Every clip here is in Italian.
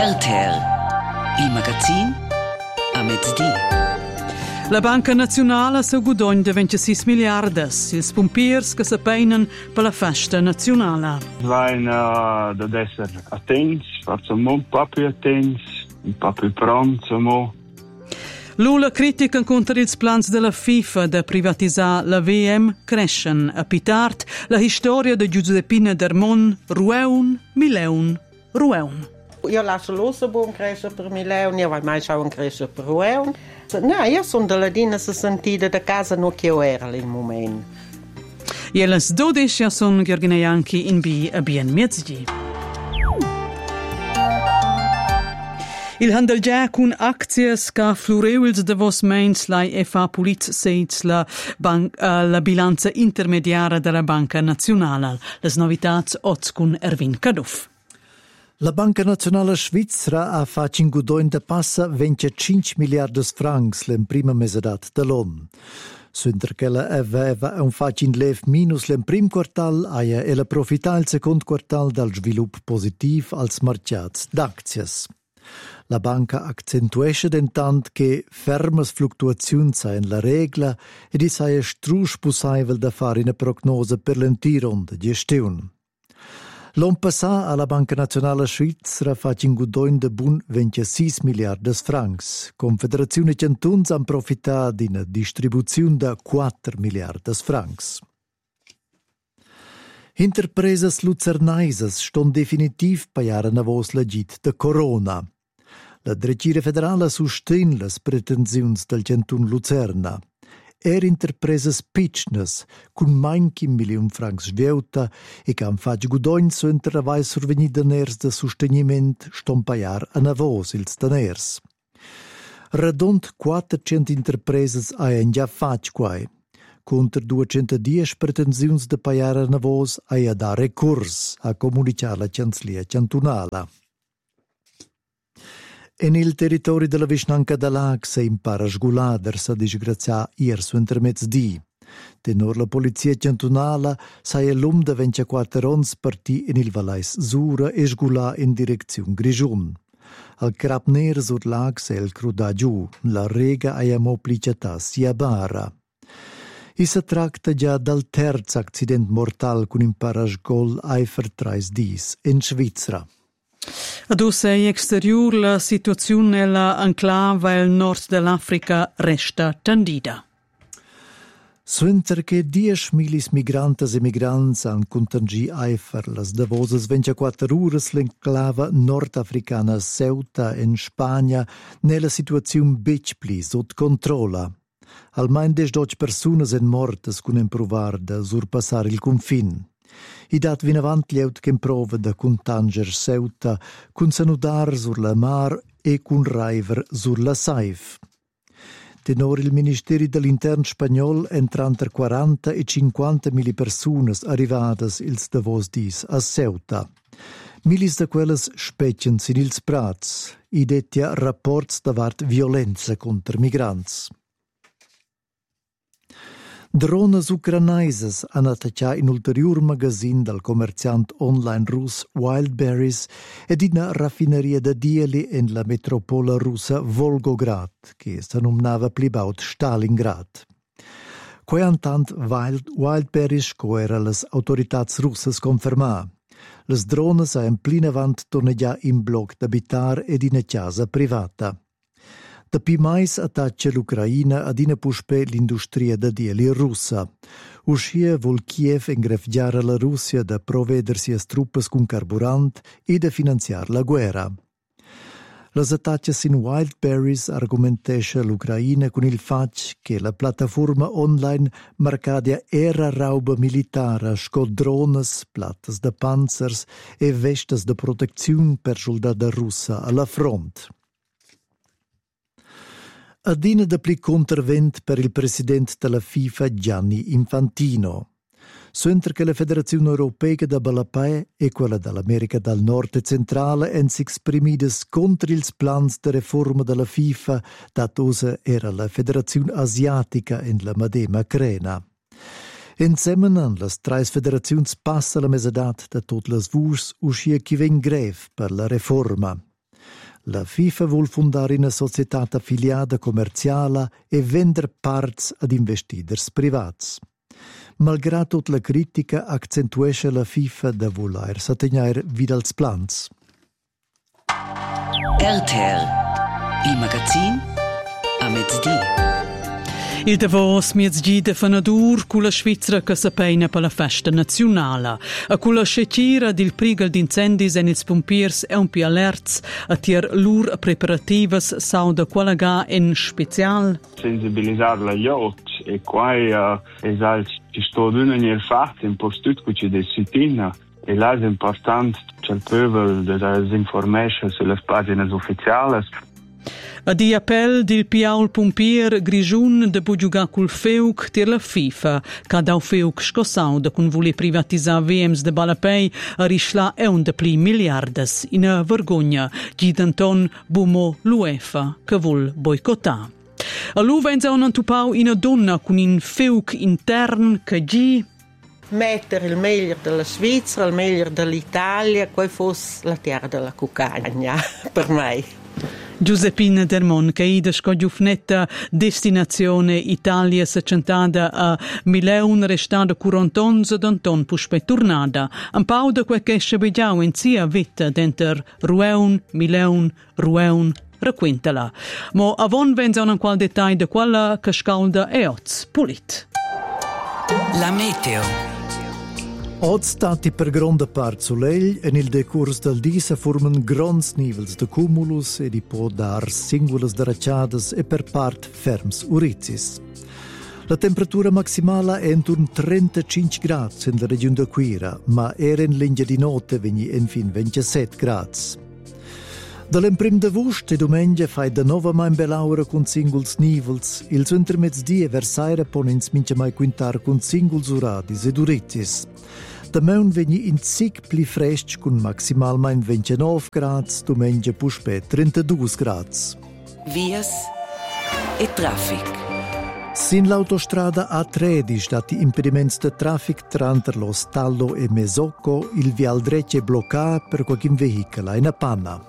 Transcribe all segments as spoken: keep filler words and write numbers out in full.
Alter, il magazin a mezzodì. La Banca Nazionale sa guadagno di ventisei miliardi, ils pompiers che si peinan per la festa nazionale. Vain uh, ad essere attenti, facciamo un po' più attenti, un po' più pronti. L'ula critica contro i plans della FIFA di privatizzare la V M crescen a Pitart la storia di Giuseppina Dermon Rueun, Mileun, Rueun. Io lascio l'osso buon crescere per Mileun, io vai mai a un crescere per Rueun. No, io sono della dina se sentita da casa non che io era nel momento. E le dodici sono Gheorghine anche in B a bien mezzgi. Il handel già con acties che floreuils de vos meins lai e fa pulit seits la, ban- uh, la bilanza intermediara della Banca Nazionale. Les novitats oz con Erwin Kaduff. La Banca Nazionale Svizzera ha fatto in guadagno da passa venticinque miliardi di francs l'en prima mesedat dell'anno. Sunder che la aveva un fatto in lev minus l'en prim quartal aia e la profita il secondo quartal dal sviluppo positivo als mercats d'aczies. La banca accentuesce dentant che fermes fluctuazioni sain la regla ed i saia strusch possibile da fare una prognose per l'entiron de gestione. L'anno passato alla Banca Nazionale Svizzera faccio in guadagno de bun ventisei miliardi di francs. Confederazione Cantuns han profitato di una distribuzione da quattro miliardi di francs. Interpreses lucernaises ston definitiv paiare na vos legit de corona. La Drecire federale sustain las pretensiuns del Cantun Lucerna. Er interpreses pitchnes, cun mainchi milion francs sveuta e can fac guadagn so interravai surveni daners de susteniment ston paiar a navos ils daners. Radont quattrocento interpreses haien già fac quai. Contra duecentodieci pretensiuns de paiar a navos haia da recurs a comunicar la Canzlia Cantunala. En il territorio della Vicinanca d'Alag se impara sgulader sa disgrazia ier su intermezdi. Tenor la polizia cantonala saia l'um de ventiquattro ons partì in il Valais Sura e sgulà in direzione Grigiun. Al crap ner sur lag se il cruda giù, la rega aia moplicata sia bara. I si tracta già dal terzo accident mortal con impara sgol ai vertrais dis in Svizzera. Ad Ossei exterior la situazione nella enclave al nord dell'Africa resta tendida. Suenter che dieci milis migrantes e migrants han contangi aifer las davoses ventiquattro ures l'enclave nordafricana Ceuta in Spagna nella situazione bec pli sot controlla. Almain desdoc personas en mortes con improvar da surpassar il confin. I dat vin avant lieut che prova da contanger Ceuta cun sanudar sur la mar e cun raiver sur la saif. Tenor il Ministeri dell'Intern spagnol entran tra quaranta e cinquanta mili personas arrivadas ils davos dis a Ceuta. Milis da quelles specien sin ils prats, i detia rapports davart violenza contra migrants. Drones ucranaises han attacciato in ulterior magazin dal commerciant online rus Wildberries ed in una raffineria da Dieli in la metropola russa Volgograd, che si nominava plibaut Stalingrad. Quei antant Wild, Wildberries co era las autoritats russas confermà. Les drones han plinavant tornegià in bloc d'abitar ed in una casa privata. Da pi mais attaccia l'Ucraina ad ina puspe l'industria da dieli russa. Uscia vol Kiev ingrefgiare la Russia da provvedersi a truppas con carburant e da finanziar la guerra. Las attaccias in Wildberries argumentesce l'Ucraina con il fac che la piattaforma online marcadia era rauba militara sco drones, plattas da panzers e vestas da protezione per soldata russa alla front. Adina da pli contravent per il presidente della FIFA Gianni Infantino. Suenter che la Federazione Europea da Balapae e quella dell'America del Nord e Centrale en si esprimides contro ils plans de reforma della FIFA, datosa era la Federazione Asiatica in la medema crena. Insieme an las trais federaziuns passa la mesedat da tot las vurs uscia chi ven grev per la reforma. La FIFA vuol fondare una società affiliata commerciale e vendere parts ad investidors privats. Malgrado la critica accentuesce la FIFA da voler sategnar vidals plans. R T L, il magazin a mezzodì. Il Davos mezzodì de Fanadur con la Svizzera che si peina per la festa nazionale. A con la scetira del prigel d'incendis en ils pompiers è un più alerts a tier lur preparativas sau da qualaga in special. Sensibilizzare la yacht e qua uh, esal ci sto d'una il fatto in postut cu ci desitina e là è importante che il pöbel da information sulle pagine ufficiali. A di appel del Piaul Pompier Grigiun de bugiuga cul feuc ter la FIFA, ca dau feuc scossau da cun vole privatizzar V Ms de Balapei a risla e un de pli miliardes in a vergogna, gi d'Anton bumo l'UEFA, che vol boicottar. A lu venza un antupau in a donna cun in feuc intern che gi mettere il meglio della Svizzera, il meglio dell'Italia, poi fosse la terra della cucagna, per me. Giuseppina Dermon, che ida scogiufnetta destinazione Italia seccentada a Mileun restata quarantonza d'Anton puspe tornada. Un pau da quel che scebegiau in sia vita denter Rueun, Mileun, Rueun, raquintala. Mo avon venza un qual dettagli de quella che scalda e oz pulit. La meteo. Oggi stati per grande parte soleil e nel decurs del dì si formano grandi nivels de cumulus e di può dar singulas deracciadas e per part ferms urizis. La temperatura maximale è intorno a trentacinque gradi nella regione de Quira, ma era in linea di notte vegni infine ventisette gradi. Dall'emprim d'agosto e domenica fai da nova mai belaura con singuls nivels, il suo intermezdia versaire ponens mince mai quintar con singuls uradis ed urizis. Da meun vegni in zic pli fresc con maximal mai ventinove gradi, domenica puspe trentadue gradi. Vias e traffic. Sin l'autostrada A tredici stati impedimenti de traffic tra lo Stallo e Mesocco, il vial dretto è bloccato per qualche veicolo in panna.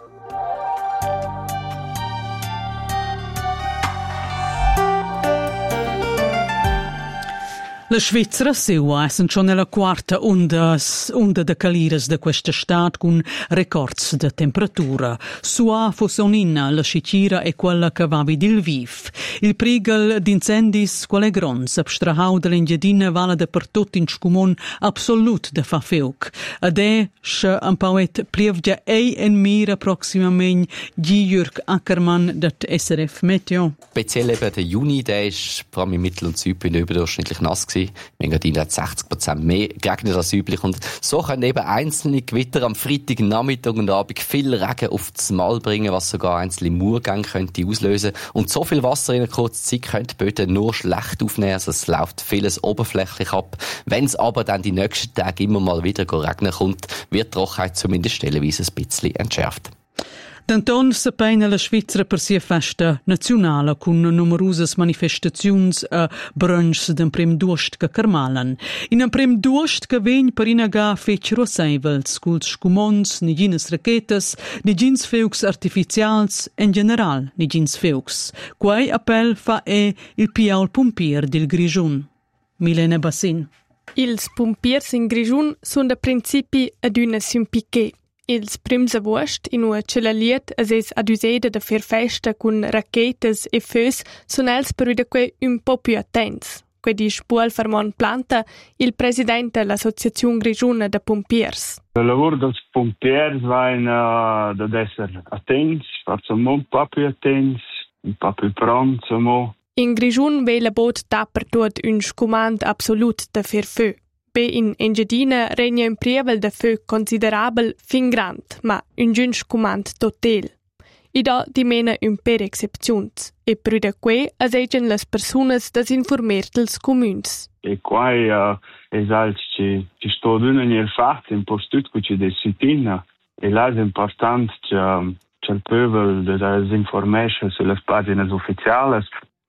La Svizzera seua è schon nella quarta onda, onda de caliras de questa stat con records de temperatura. Sua fossonina la scicira è quella che va vid viv. Il prigel d'incendis qual è grons abstrahau de l'engiadina vala de per tot in scumon absolut de fa feuc. Ad è sche un pauet plievgia ei en mira proximament G. Jürg Ackermann dat S R F Meteo. Speziell eben der Juni, der ist vor allem in Mittel- und Südbühne überdurchschnittlich nass gewesen. Engadin hat sechzig Prozent mehr geregnet als üblich. Und so können eben einzelne Gewitter am Freitag, Nachmittag und Abend viel Regen auf das Mal bringen, was sogar einzelne Murgänge könnte auslösen. Und so viel Wasser in einer kurzen Zeit können die Böden nur schlecht aufnehmen. Also es läuft vieles oberflächlich ab. Wenn es aber dann die nächsten Tage immer mal wieder regnen kommt, wird die Trockenheit zumindest stellenweise ein bisschen entschärft. D'Anton se peina la Svizzera per sia festa nazionale con numerosas manifestaziuns a brunchs d'en prim duost che carmalan. In en prim duost che vegn per inaga fec roseivels, culs scumons, nigines rachetes, nigins feux artificials, en general nigins feux. Quai appel fa e il Piaul Pompier del Grigiun. Milena Bassin. Ils pompiers in Grigiun sun da principi ad una simpiché. Ils prims avost in ua celaliet as es aduseda da fer festa cun rachetes e fös sun els per uda que un po più attents. Que di spuol Fermon Planta, il presidente dell'Associazione Grigiuna de Pompiers. Il lavoro dei pompiers va in, uh, ad essere attenti, forse un po' più attenti, un po' più pronti. In Grigiun ve la bot da per tot un scumand absolut da fer fö. Be in Engiadina regna un prievel de fö considerabel fin grand, ma un giun scumand total. I da di mena un per excepzions, e per da que as egen las personas das informer dels communs. E qua uh, esal ci, ci sto d'una il fatto in postut cu ci desitina, e là è importante che, che il pöbel das information sulle pagine ufficiali,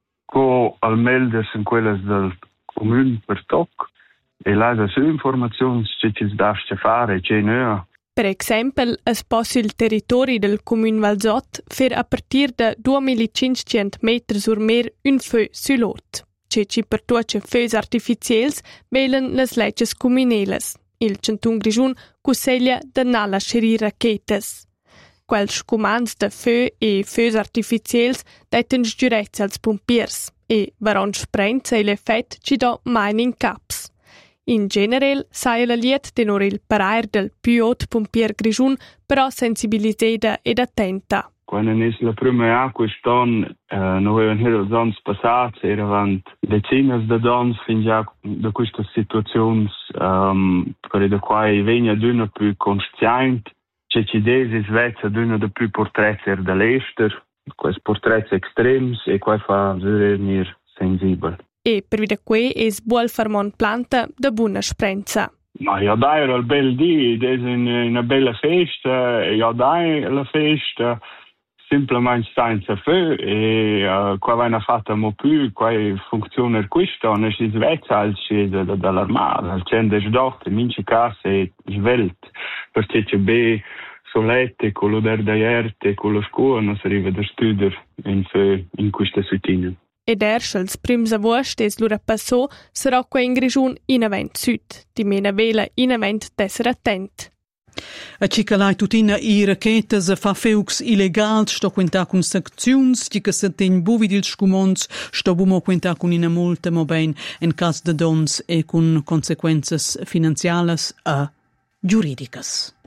co al meldes in quelle del comune per toc, e là da su informazioni ci ci daste fare, c'è no. Per esempio, es possa il territorio del Comune Valzot fer a partir de duemilacinquecento metri sur mer un feu sull'ot. Che ci per tuoce feus artificiels velen les legges comuneles. Il Centun Grischun cuseglia de nala scheri rachetes. Quels comans de feu e feus artificiels detten sgiurezza als pompiers e varon sprenza e l'effet ci do mining caps. In general, sai la liet tenor il parair del più pompier Grischun, però sensibilizzata ed attenta. Quando è la prima acqua ston, eh, non avevano here dons passati, erano decine di dons fin già da queste situazioni, um, per le quali veniva d'una più consciente, c'è ci desi svezza d'una di più portretti dall'ester, questi portretti estremi e qua fa venire sensibile. E per via qui è buon farmon planta da buona sprenza. Ma io dai era il bel dì, è una bella festa, io dai la festa, semplicemente senza feu, e uh, qua viene fatta mo più, qua funziona questo, non si svezza al scede dall'armata, al centro d'occhio, minci case svelt, perché c'è be solette, con l'odore d'aerte, con lo scuola, non si arriva da studiare in, in questa settimana. Ed erst als prims agost es lura passò sarà qua in Grischun in avent süd, di mena vela in avent d'esser attent. A cicalai tutina i rachetes fa feux illegals sto quenta con sanczions di che se ten buvi dil scumons sto bumo quenta con ina multa mo ben en cas de dons e con consequences finanzialas a giuridicas.